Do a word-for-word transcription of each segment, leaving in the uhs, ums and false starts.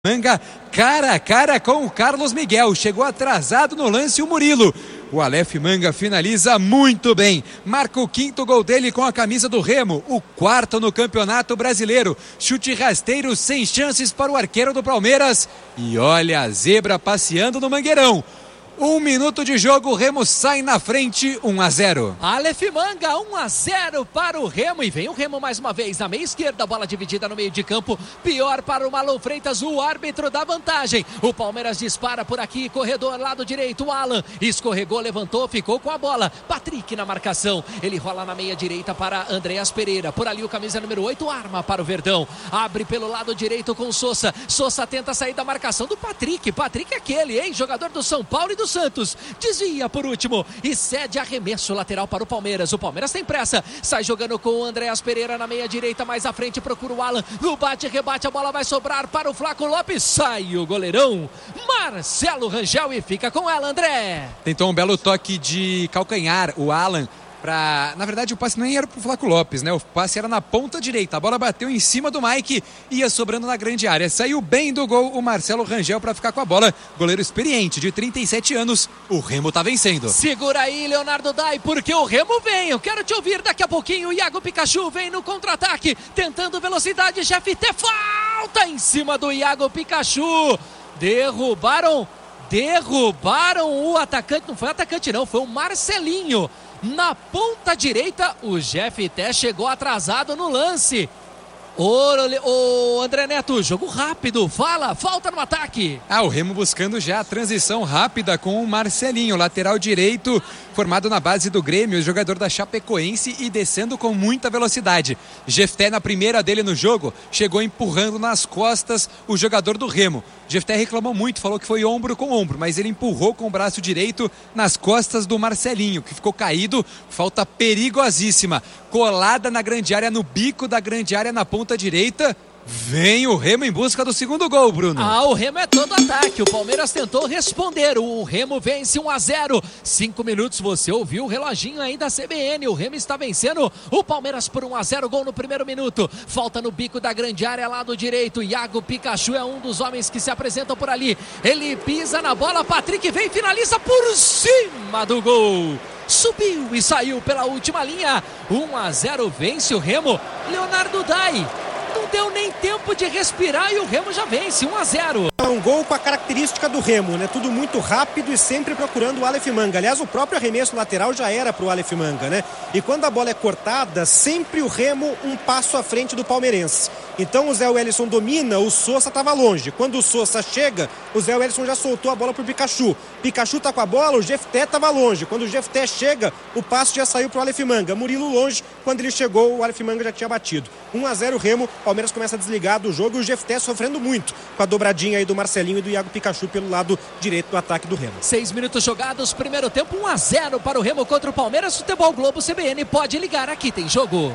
Manga cara a cara com o Carlos Miguel, chegou atrasado no lance o Murilo. O Aleph Manga finaliza muito bem, marca o quinto gol dele com a camisa do Remo, o quarto no Campeonato Brasileiro. Chute rasteiro sem chances para o arqueiro do Palmeiras e olha a zebra passeando no Mangueirão. Um minuto de jogo, o Remo sai na frente, um a zero. Aleph Manga, um a zero para o Remo. E vem o Remo mais uma vez na meia esquerda, bola dividida no meio de campo. Pior para o Marlon Freitas, o árbitro da vantagem. O Palmeiras dispara por aqui, corredor lado direito. O Alan escorregou, levantou, ficou com a bola. Patrick na marcação. Ele rola na meia direita para Andreas Pereira. Por ali o camisa número oito, arma para o Verdão. Abre pelo lado direito com Sousa. Sousa tenta sair da marcação do Patrick. Patrick é aquele, hein? Jogador do São Paulo e do Santos, desvia por último e cede arremesso lateral para o Palmeiras. O Palmeiras tem pressa, sai jogando com o Andreas Pereira na meia direita, mais à frente procura o Alan, no bate rebate, a bola vai sobrar para o Flaco Lopes, sai o goleirão Marcelo Rangel e fica com ela, André. Tentou um belo toque de calcanhar o Alan. Pra... Na verdade o passe nem era pro Flaco Lopes, né? O passe era na ponta direita, a bola bateu em cima do Mike, ia sobrando na grande área, saiu bem do gol o Marcelo Rangel para ficar com a bola, goleiro experiente de trinta e sete anos, o Remo tá vencendo. Segura aí, Leonardo Dai, porque o Remo vem, eu quero te ouvir daqui a pouquinho. O Iago Pikachu vem no contra-ataque, tentando velocidade, G F T, falta em cima do Iago Pikachu, derrubaram, derrubaram o atacante, não foi atacante não, foi o Marcelinho. Na ponta direita, o G F T chegou atrasado no lance. Ô, ô André Neto, jogo rápido, fala, falta no ataque. Ah, o Remo buscando já a transição rápida com o Marcelinho, lateral direito, formado na base do Grêmio, jogador da Chapecoense e descendo com muita velocidade. Jefté na primeira dele no jogo, chegou empurrando nas costas o jogador do Remo. Jefté reclamou muito, falou que foi ombro com ombro, mas ele empurrou com o braço direito nas costas do Marcelinho, que ficou caído, falta perigosíssima. Colada na grande área, no bico da grande área, na ponta direita. Vem o Remo em busca do segundo gol, Bruno. Ah, o Remo é todo ataque. O Palmeiras tentou responder. O Remo vence um a zero. Cinco minutos, você ouviu o reloginho aí da C B N. O Remo está vencendo o Palmeiras por um a zero. Gol no primeiro minuto. Falta no bico da grande área, lado direito. Iago Pikachu é um dos homens que se apresentam por ali. Ele pisa na bola. Patrick vem e finaliza por cima do gol. Subiu e saiu pela última linha. um a zero vence o Remo. Leonardo Dai. Não deu nem tempo de respirar e o Remo já vence, um a zero. É um gol com a característica do Remo, né? Tudo muito rápido e sempre procurando o Aleph Manga. Aliás, o próprio arremesso lateral já era pro Aleph Manga, né? E quando a bola é cortada, sempre o Remo um passo à frente do palmeirense. Então o Zé Wellison domina, o Sousa estava longe. Quando o Sousa chega, o Zé Wellison já soltou a bola pro Pikachu. Pikachu tá com a bola, o Jefté estava longe. Quando o Jefté chega, o passe já saiu pro Aleph Manga. Murilo longe, quando ele chegou, o Aleph Manga já tinha batido. um a zero Remo, Palmeiras começa a desligar do jogo e o Jefté sofrendo muito com a dobradinha aí do Marcelinho e do Iago Pikachu pelo lado direito do ataque do Remo. Seis minutos jogados, primeiro tempo, um a zero para o Remo contra o Palmeiras. Futebol Globo C B N, pode ligar, aqui tem jogo.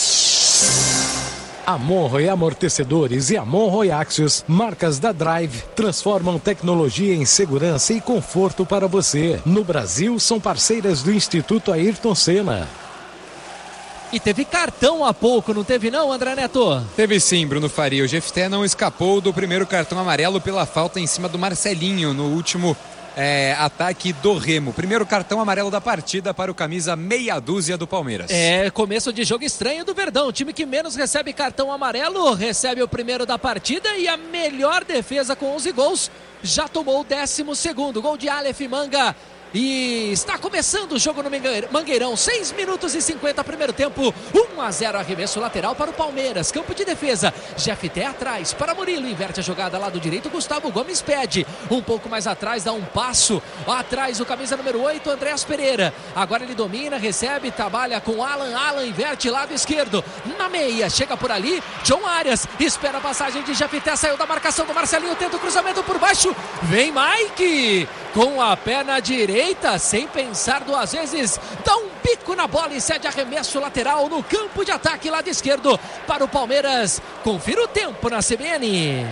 A Monroe Amortecedores e a Monroe Axios, marcas da Drive, transformam tecnologia em segurança e conforto para você. No Brasil, são parceiras do Instituto Ayrton Senna. E teve cartão há pouco, não teve não, André Neto? Teve sim, Bruno Faria. O Jefté não escapou do primeiro cartão amarelo pela falta em cima do Marcelinho no último é, ataque do Remo. Primeiro cartão amarelo da partida para o camisa meia dúzia do Palmeiras. É, começo de jogo estranho do Verdão. O time que menos recebe cartão amarelo recebe o primeiro da partida e a melhor defesa com onze gols já tomou o décimo segundo. Gol de Aleph Manga. E está começando o jogo no Mangueirão, seis minutos e cinquenta, primeiro tempo, um a zero, arremesso lateral para o Palmeiras, campo de defesa, Jefté atrás, para Murilo, inverte a jogada, lado direito, Gustavo Gomes pede, um pouco mais atrás, dá um passo, atrás o camisa número oito, Andreas Pereira, agora ele domina, recebe, trabalha com Alan, Alan inverte, lado esquerdo, na meia, chega por ali, John Arias, espera a passagem de Jefté, saiu da marcação do Marcelinho, tenta o cruzamento por baixo, vem Mike, com a perna direita, sem pensar duas vezes, dá um bico na bola e cede arremesso lateral no campo de ataque lado esquerdo para o Palmeiras. Confira o tempo na C B N.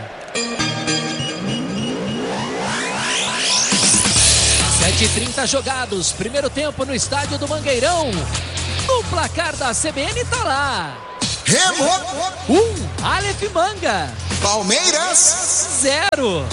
sete e trinta jogados, primeiro tempo no estádio do Mangueirão. O placar da C B N tá lá. Remo um, Aleph Manga Palmeiras zero.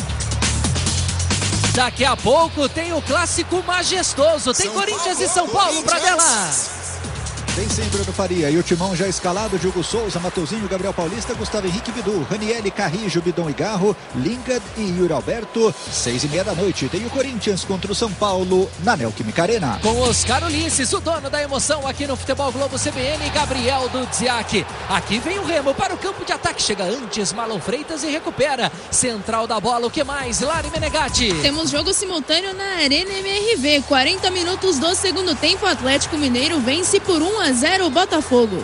Daqui a pouco tem o clássico majestoso. Tem São Corinthians Paulo, e São Paulo, Pradella. Tem sim, Bruno Faria. E o timão já escalado: Diogo Souza, Mateuzinho, Gabriel Paulista, Gustavo Henrique, Bidu, Ranieri, Carrijo, Bidon e Garro, Lingard e Yuri Alberto. Seis e meia da noite tem o Corinthians contra o São Paulo na Neoquímica Arena. Com Oscar Ulisses, o dono da emoção aqui no Futebol Globo C B N, Gabriel Dudziak. Aqui vem o Remo para o campo de ataque. Chega antes Marlon Freitas e recupera. Central da bola, o que mais? Lari Menegatti. Temos jogo simultâneo na Arena M R V. quarenta minutos do segundo tempo. O Atlético Mineiro vence por um a zero o Botafogo.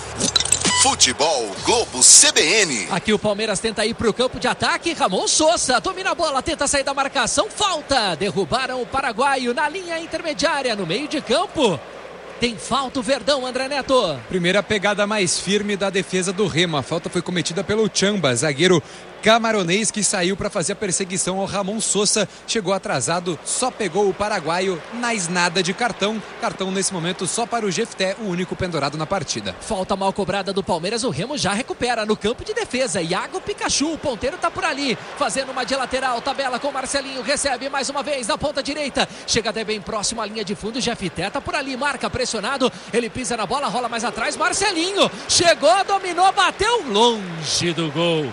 Futebol Globo C B N. Aqui o Palmeiras tenta ir para o campo de ataque. Ramon Sosa domina a bola, tenta sair da marcação. Falta. Derrubaram o paraguaio na linha intermediária, no meio de campo. Tem falta o Verdão, André Neto. Primeira pegada mais firme da defesa do Remo. A falta foi cometida pelo Chamba, zagueiro camaronês, que saiu para fazer a perseguição ao Ramon Sosa. Chegou atrasado, só pegou o paraguaio, mas nada de cartão. Cartão nesse momento só para o Jefté, o único pendurado na partida. Falta mal cobrada do Palmeiras, o Remo já recupera no campo de defesa. Iago Pikachu, o ponteiro tá por ali, fazendo uma de lateral, tabela com Marcelinho, recebe mais uma vez na ponta direita. Chega até bem próximo à linha de fundo, Jefté tá por ali, marca pressionado, ele pisa na bola, rola mais atrás, Marcelinho, chegou, dominou, bateu longe do gol.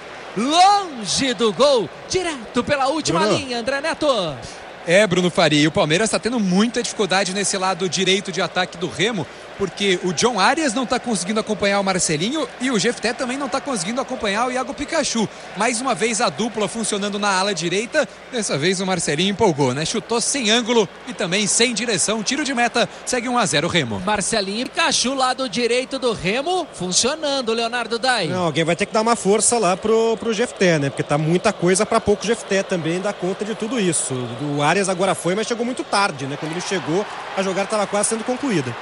Longe do gol, direto pela última Bruno. linha, André Neto. É, Bruno Faria, e o Palmeiras está tendo muita dificuldade nesse lado direito de ataque do Remo, porque o John Arias não está conseguindo acompanhar o Marcelinho e o Jefté também não está conseguindo acompanhar o Iago Pikachu. Mais uma vez a dupla funcionando na ala direita, dessa vez o Marcelinho empolgou, né? Chutou sem ângulo e também sem direção, tiro de meta, segue um a zero Remo. Marcelinho e Pikachu, lado direito do Remo, funcionando, Leonardo Dai. Não, alguém vai ter que dar uma força lá pro, pro Jefté, né? Porque tá muita coisa para pouco Jefté também dar conta de tudo isso. O Arias agora foi, mas chegou muito tarde, né? Quando ele chegou, a jogada estava quase sendo concluída.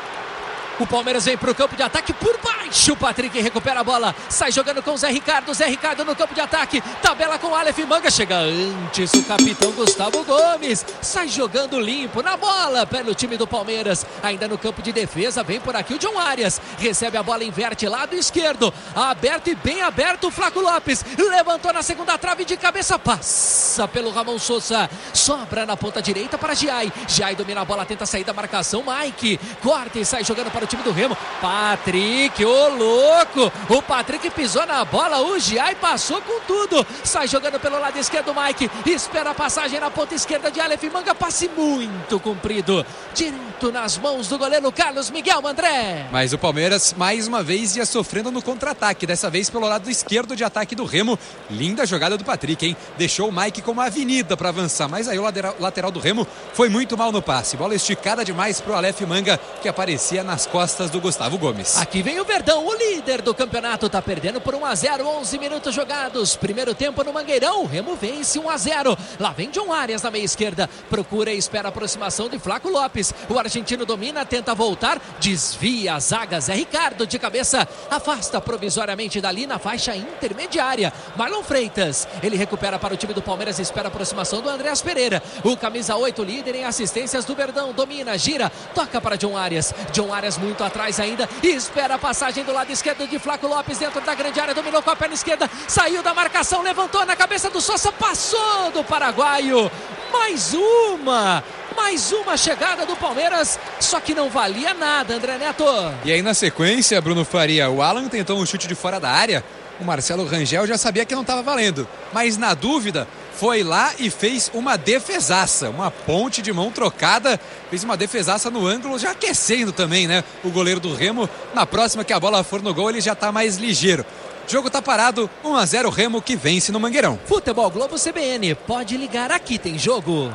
O Palmeiras vem para o campo de ataque por baixo. O Patrick recupera a bola. Sai jogando com o Zé Ricardo. Zé Ricardo no campo de ataque. Tabela com o Aleph Manga. Chega antes o capitão Gustavo Gomes. Sai jogando limpo na bola pelo time do Palmeiras. Ainda no campo de defesa. Vem por aqui o John Arias. Recebe a bola, inverte lado esquerdo. Aberto e bem aberto o Flaco Lopes. Levantou na segunda trave de cabeça. Passa pelo Ramon Sosa. Sobra na ponta direita para Giai. Giai domina a bola. Tenta sair da marcação. Mike corta e sai jogando para o time do Remo. Patrick, ô louco, o Patrick pisou na bola, o Giai passou com tudo, sai jogando pelo lado esquerdo, Mike, espera a passagem na ponta esquerda de Aleph Manga, passe muito comprido, direto nas mãos do goleiro Carlos Miguel, André. Mas o Palmeiras mais uma vez ia sofrendo no contra-ataque, dessa vez pelo lado esquerdo de ataque do Remo. Linda jogada do Patrick, hein? Deixou o Mike com uma avenida para avançar, mas aí o lateral, lateral do Remo foi muito mal no passe, bola esticada demais pro Aleph Manga, que aparecia nas costas do Gustavo Gomes. Aqui vem o Verdão, o líder do campeonato, tá perdendo por um a zero, onze minutos jogados, primeiro tempo no Mangueirão, o Remo vence um a zero, lá vem John Arias na meia esquerda, procura e espera a aproximação de Flaco Lopes, o argentino domina, tenta voltar, desvia a zaga, Zé Ricardo de cabeça, afasta provisoriamente dali na faixa intermediária, Marlon Freitas, ele recupera para o time do Palmeiras, espera a aproximação do Andreas Pereira, o camisa oito, líder em assistências do Verdão, domina, gira, toca para John Arias, John Arias muito atrás ainda, espera a passagem do lado esquerdo de Flaco Lopes dentro da grande área, dominou com a perna esquerda, saiu da marcação, levantou na cabeça do Sosa, passou do paraguaio, mais uma, mais uma chegada do Palmeiras, só que não valia nada, André Neto. E aí na sequência, Bruno Faria, o Alan tentou um chute de fora da área, o Marcelo Rangel já sabia que não estava valendo, mas na dúvida foi lá e fez uma defesaça, uma ponte de mão trocada, fez uma defesaça no ângulo, já aquecendo também, né? O goleiro do Remo, na próxima que a bola for no gol, ele já tá mais ligeiro. O jogo tá parado, um a zero Remo, que vence no Mangueirão. Futebol Globo C B N, pode ligar, aqui tem jogo.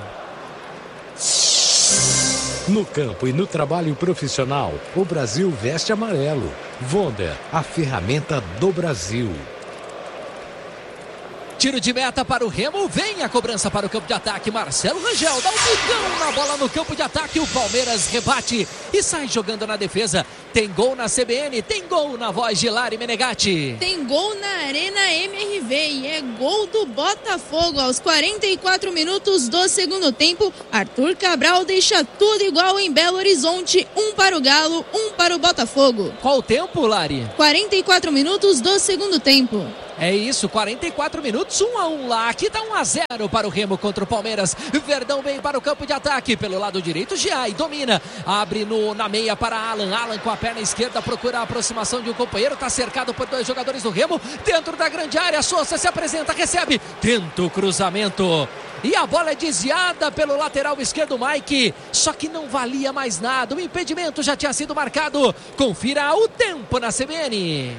No campo e no trabalho profissional, o Brasil veste amarelo. Wonder, a ferramenta do Brasil. Tiro de meta para o Remo, vem a cobrança para o campo de ataque. Marcelo Rangel dá um bicão na bola no campo de ataque. O Palmeiras rebate e sai jogando na defesa. Tem gol na C B N, tem gol na voz de Lari Menegatti. Tem gol na Arena M R V e é gol do Botafogo aos quarenta e quatro minutos do segundo tempo. Arthur Cabral deixa tudo igual em Belo Horizonte. Um para o Galo, um para o Botafogo. Qual o tempo, Lari? quarenta e quatro minutos do segundo tempo. É isso, quarenta e quatro minutos, um a um lá. Aqui tá um a zero para o Remo contra o Palmeiras. Verdão vem para o campo de ataque. Pelo lado direito, Giai domina. Abre no, na meia para Alan. Alan com a perna esquerda procura a aproximação de um companheiro. Tá cercado por dois jogadores do Remo. Dentro da grande área, Sousa se apresenta, recebe. Tenta o cruzamento. E a bola é desviada pelo lateral esquerdo, Mike. Só que não valia mais nada. O impedimento já tinha sido marcado. Confira o tempo na C B N.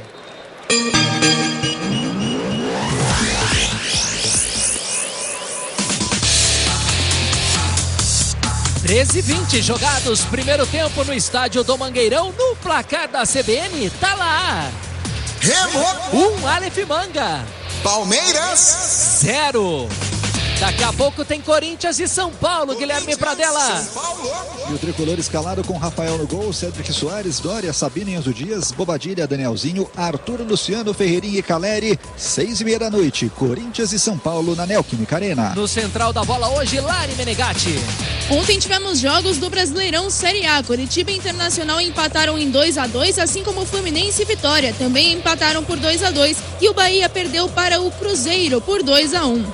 treze e vinte jogados, primeiro tempo no estádio do Mangueirão, no placar da C B N, tá lá. Remo. Um Aleph Manga. Palmeiras. Zero. Daqui a pouco tem Corinthians e São Paulo, Guilherme Pradella. E o tricolor escalado com Rafael no gol, Cédric Soares, Dória, Sabino Enzo Dias, Bobadilha, Danielzinho, Arthur, Luciano, Ferreirinha e Caleri. Seis e meia da noite, Corinthians e São Paulo na Neoquímica Arena. No central da bola hoje, Lari Menegatti. Ontem tivemos jogos do Brasileirão Série A. Curitiba e Internacional empataram em dois a dois, assim como Fluminense e Vitória também empataram por dois a dois. E o Bahia perdeu para o Cruzeiro por dois a um.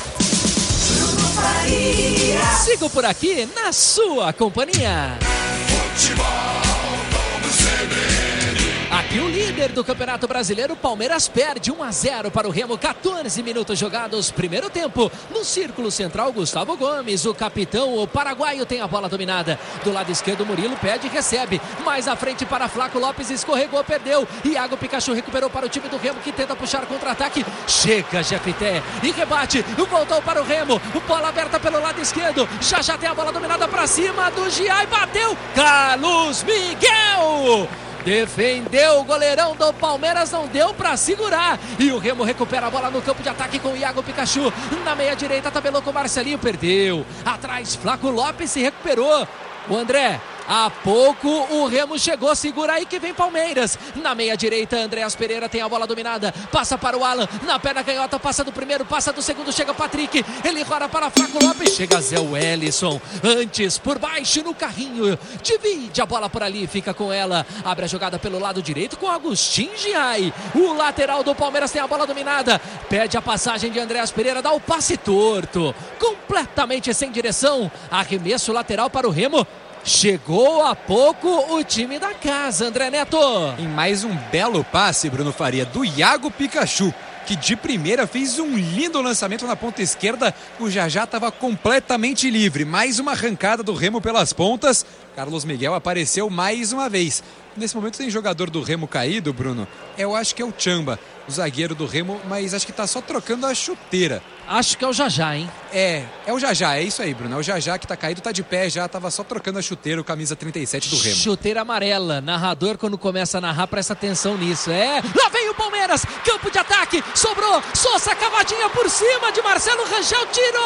Sigo por aqui na sua companhia. Aqui o líder do Campeonato Brasileiro, Palmeiras, perde um a zero para o Remo, quatorze minutos jogados, primeiro tempo. No círculo central, Gustavo Gomes, o capitão, o paraguaio, tem a bola dominada. Do lado esquerdo, Murilo pede e recebe. Mais à frente para Flaco Lopes, escorregou, perdeu. Iago Pikachu recuperou para o time do Remo, que tenta puxar contra-ataque. Chega Jefté e rebate, voltou para o Remo. Bola aberta pelo lado esquerdo, já já tem a bola dominada para cima do Giai, bateu. Carlos Miguel defendeu o goleirão do Palmeiras, não deu pra segurar. E o Remo recupera a bola no campo de ataque com o Iago Pikachu. Na meia direita, tabelou com o Marcelinho, perdeu. Atrás, Flaco Lopes se recuperou. O André, há pouco o Remo chegou, segura aí que vem Palmeiras. Na meia direita, Andréas Pereira tem a bola dominada, passa para o Alan, na perna canhota, passa do primeiro, passa do segundo, chega o Patrick, ele roda para Flaco Lopes, chega Zé Wellison, antes por baixo no carrinho, divide a bola por ali, fica com ela, abre a jogada pelo lado direito com Agustin Giai. O lateral do Palmeiras tem a bola dominada, pede a passagem de Andréas Pereira, dá o passe torto, completamente sem direção, arremesso lateral para o Remo. Chegou há pouco o time da casa, André Neto. Em mais um belo passe, Bruno Faria, do Iago Pikachu, que de primeira fez um lindo lançamento na ponta esquerda. O Jajá estava completamente livre. Mais uma arrancada do Remo pelas pontas. Carlos Miguel apareceu mais uma vez. Nesse momento tem jogador do Remo caído, Bruno. Eu acho que é o Chamba, o zagueiro do Remo, mas acho que tá só trocando a chuteira. Acho que é o Jajá, hein? É, é o Jajá, é isso aí, Bruno. É o Jajá que tá caído, tá de pé já, tava só trocando a chuteira, o camisa trinta e sete do Remo. Chuteira amarela. Narrador, quando começa a narrar, presta atenção nisso. É, lá vem o Palmeiras, campo de ataque, sobrou, Sousa, cavadinha por cima de Marcelo Rangel,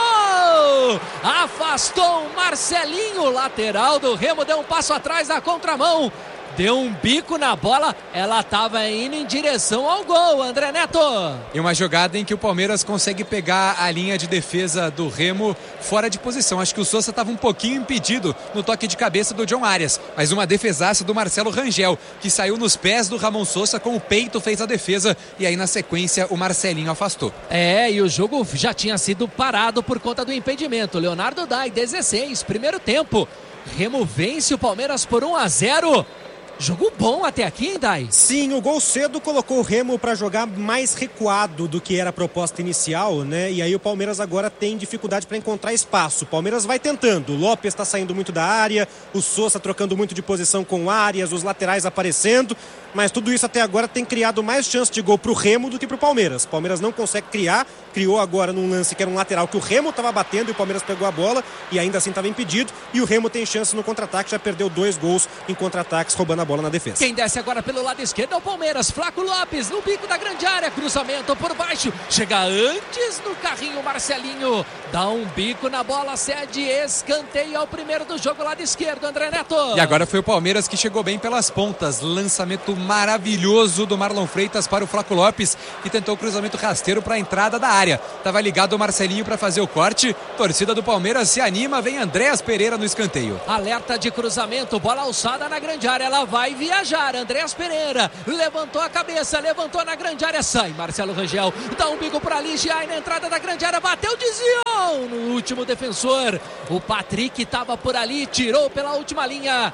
tirou! Afastou o Marcelinho, lateral do Remo, deu um passo atrás na contramão. Deu um bico na bola, ela estava indo em direção ao gol, André Neto. E uma jogada em que o Palmeiras consegue pegar a linha de defesa do Remo fora de posição. Acho que o Sousa estava um pouquinho impedido no toque de cabeça do John Arias, mas uma defesaça do Marcelo Rangel, que saiu nos pés do Ramon Sousa, com o peito fez a defesa, e aí na sequência o Marcelinho afastou. É, e o jogo já tinha sido parado por conta do impedimento. Leonardo Dai, dezesseis, primeiro tempo. Remo vence o Palmeiras por um a zero. Jogo bom até aqui, hein, Dai? Sim, o gol cedo colocou o Remo para jogar mais recuado do que era a proposta inicial, né? E aí o Palmeiras agora tem dificuldade para encontrar espaço. O Palmeiras vai tentando. O Lopes está saindo muito da área, o Sousa trocando muito de posição com o Arias, os laterais aparecendo. mas tudo isso até agora tem criado mais chance de gol para o Remo do que para o Palmeiras. O Palmeiras não consegue criar, criou agora num lance que era um lateral que o Remo estava batendo e o Palmeiras pegou a bola e ainda assim estava impedido, e o Remo tem chance no contra-ataque, já perdeu dois gols em contra-ataques roubando a bola na defesa. Quem desce agora pelo lado esquerdo é o Palmeiras, Flaco Lopes no bico da grande área, cruzamento por baixo, chega antes no carrinho Marcelinho, dá um bico na bola, cede escanteio ao primeiro do jogo, lado esquerdo, André Neto. E agora foi o Palmeiras que chegou bem pelas pontas, lançamento maravilhoso do Marlon Freitas para o Flaco Lopes, que tentou o cruzamento rasteiro para a entrada da área. Tava ligado o Marcelinho para fazer o corte, torcida do Palmeiras se anima, vem Andréas Pereira no escanteio. Alerta de cruzamento, bola alçada na grande área, ela vai viajar, Andréas Pereira levantou a cabeça, levantou na grande área, sai Marcelo Rangel, dá um bico para ali, já na entrada da grande área, bateu, desviou no último defensor, o Patrick estava por ali, tirou pela última linha.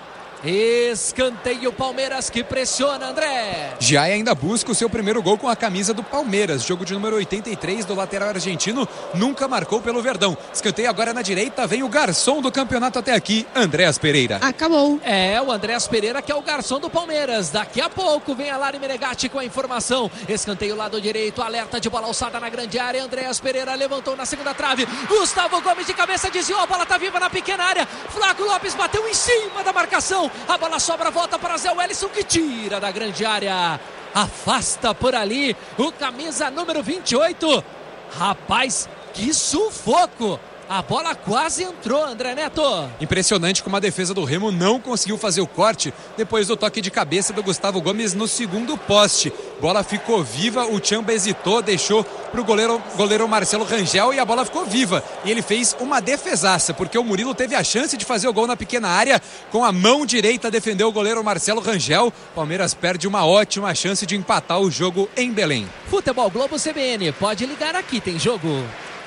Escanteio Palmeiras que pressiona, André. Giai ainda busca o seu primeiro gol com a camisa do Palmeiras. Jogo de número oitenta e três do lateral argentino, nunca marcou pelo Verdão. Escanteio agora na direita, vem o garçom do campeonato até aqui, Andréas Pereira. Acabou. É, o Andréas Pereira que é o garçom do Palmeiras. Daqui a pouco vem a Lari Menegatti com a informação. Escanteio lado direito, alerta de bola alçada na grande área. Andréas Pereira levantou na segunda trave. Gustavo Gomes de cabeça desviou, a bola tá viva na pequena área. Flaco Lopes bateu em cima da marcação. A bola sobra, volta para Zé Wellison que tira da grande área. Afasta por ali o camisa número vinte e oito. Rapaz, que sufoco! A bola quase entrou, André Neto. Impressionante como a defesa do Remo não conseguiu fazer o corte depois do toque de cabeça do Gustavo Gomes no segundo poste. Bola ficou viva, o Tchamba hesitou, deixou para o goleiro, goleiro Marcelo Rangel e a bola ficou viva. E ele fez uma defesaça, porque o Murilo teve a chance de fazer o gol na pequena área. Com a mão direita defendeu o goleiro Marcelo Rangel. Palmeiras perde uma ótima chance de empatar o jogo em Belém. Futebol Globo C B N, pode ligar aqui, tem jogo.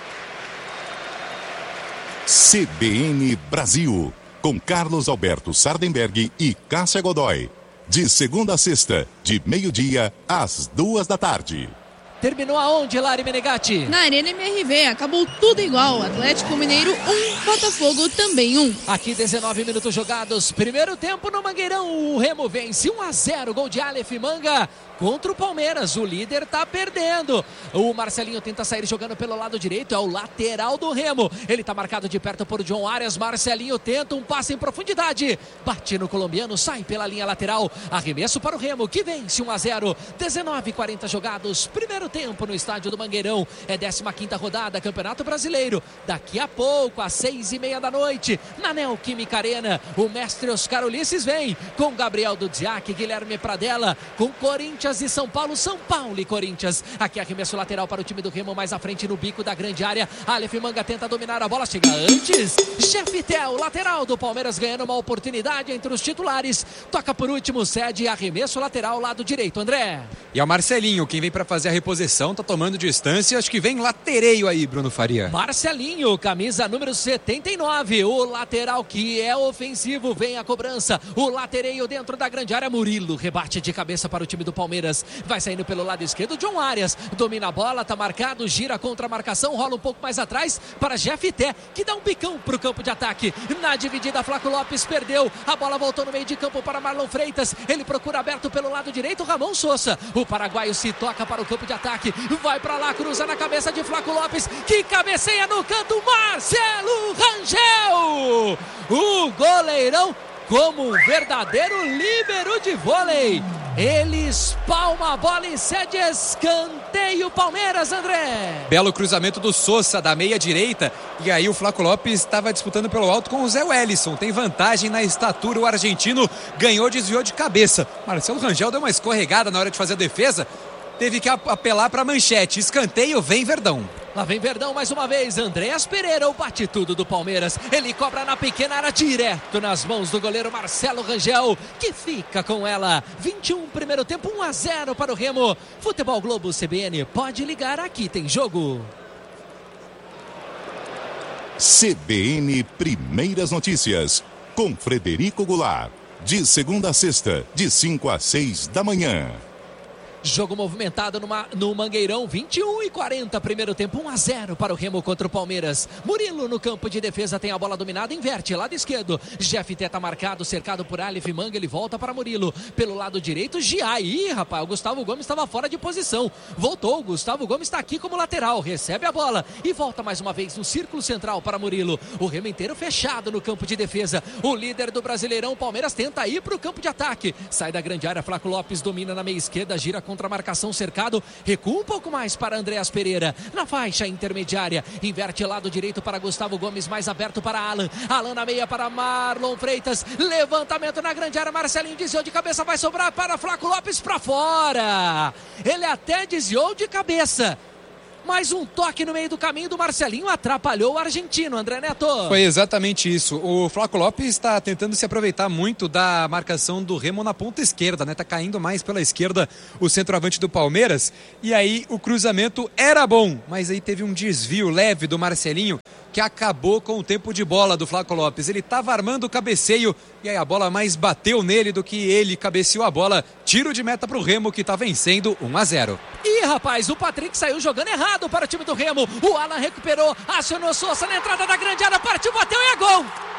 C B N Brasil, com Carlos Alberto Sardenberg e Cássia Godoy. De segunda a sexta, de meio-dia às duas da tarde. Terminou aonde, Lari Menegatti? Na Arena M R V, acabou tudo igual. Atlético Mineiro um, Botafogo também um. Aqui dezenove minutos jogados, primeiro tempo no Mangueirão. O Remo vence um a zero, gol de Aleph Manga contra o Palmeiras. O líder tá perdendo. O Marcelinho tenta sair jogando pelo lado direito, é o lateral do Remo. Ele tá marcado de perto por John Arias. Marcelinho tenta um passe em profundidade. Bate no colombiano, sai pela linha lateral. Arremesso para o Remo, que vence um a zero. dezenove e quarenta jogados, primeiro tempo no estádio do Mangueirão. É décima quinta rodada, Campeonato Brasileiro. Daqui a pouco, às seis e meia da noite, na Neoquímica Arena, o mestre Oscar Ulisses vem com Gabriel Dudziak, Guilherme Pradella, com Corinthians e São Paulo, São Paulo e Corinthians. Aqui arremesso lateral para o time do Remo, mais à frente no bico da grande área. Aleph Manga tenta dominar a bola, chega antes. Jeftel, lateral do Palmeiras, ganhando uma oportunidade entre os titulares. Toca por último, cede arremesso lateral, lado direito, André. E é o Marcelinho, quem vem para fazer a reposição, tá tomando distância. Acho que vem latereio aí, Bruno Faria. Marcelinho, camisa número setenta e nove. O lateral que é ofensivo, vem a cobrança. O latereio dentro da grande área. Murilo rebate de cabeça para o time do Palmeiras. Vai saindo pelo lado esquerdo, John Arias domina a bola, tá marcado, gira contra a marcação, rola um pouco mais atrás para Jefté, que dá um bicão pro campo de ataque. Na dividida, Flaco Lopes perdeu, a bola voltou no meio de campo para Marlon Freitas. Ele procura aberto pelo lado direito, Ramon Sousa. O paraguaio se toca para o campo de ataque, vai para lá, cruza na cabeça de Flaco Lopes, que cabeceia no canto, Marcelo Rangel. O goleirão, como um verdadeiro líbero de vôlei, ele espalma a bola e cede escanteio Palmeiras, André. Belo cruzamento do Sousa, da meia direita, e aí o Flaco Lopes estava disputando pelo alto com o Zé Wellison, tem vantagem na estatura, o argentino ganhou, desviou de cabeça. Marcelo Rangel deu uma escorregada na hora de fazer a defesa, teve que apelar para a manchete, escanteio, vem Verdão. Lá vem Verdão mais uma vez, Andréas Pereira, o bate tudo do Palmeiras. Ele cobra na pequena área, direto nas mãos do goleiro Marcelo Rangel, que fica com ela. vinte e um, primeiro tempo, um a zero para o Remo. Futebol Globo C B N, pode ligar, aqui tem jogo. C B N Primeiras Notícias, com Frederico Goulart. De segunda a sexta, de cinco a seis da manhã. Jogo movimentado numa, no Mangueirão, vinte e um e quarenta, primeiro tempo, um a zero para o Remo contra o Palmeiras. Murilo no campo de defesa tem a bola dominada, inverte, lado esquerdo. Jeff Teta marcado, cercado por Aleph Manga, ele volta para Murilo. Pelo lado direito, Giai. Ih, rapaz, o Gustavo Gomes estava fora de posição. Voltou, o Gustavo Gomes está aqui como lateral, recebe a bola e volta mais uma vez no círculo central para Murilo. O Remo inteiro fechado no campo de defesa. O líder do Brasileirão, Palmeiras, tenta ir para o campo de ataque. Sai da grande área, Flaco Lopes domina na meia esquerda, gira com contra a marcação, cercado, recua um pouco mais para Andreas Pereira, na faixa intermediária, inverte lado direito para Gustavo Gomes, mais aberto para Alan, Alan na meia para Marlon Freitas, levantamento na grande área, Marcelinho desviou de cabeça, vai sobrar para Flaco Lopes, para fora, ele até desviou de cabeça, mais um toque no meio do caminho do Marcelinho atrapalhou o argentino, André Neto. Foi exatamente isso. O Flaco Lopes está tentando se aproveitar muito da marcação do Remo na ponta esquerda, né? Tá caindo mais pela esquerda o centroavante do Palmeiras. E aí o cruzamento era bom, mas aí teve um desvio leve do Marcelinho que acabou com o tempo de bola do Flaco Lopes. Ele estava armando o cabeceio e aí a bola mais bateu nele do que ele cabeceou a bola. Tiro de meta para o Remo, que está vencendo um a zero. Ih, rapaz, o Patrick saiu jogando errado para o time do Remo. O Alan recuperou, acionou Sousa na entrada da grande área, partiu, bateu e é gol!